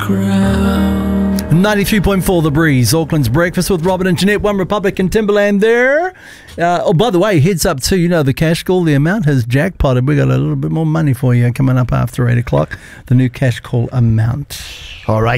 ground. 93.4 The Breeze, Auckland's Breakfast with Robin and Jeanette, One Republic and Timberland there. By the way, heads up too, the cash call, the amount has jackpotted. We got a little bit more money for you coming up after 8 o'clock, the new cash call amount. All right.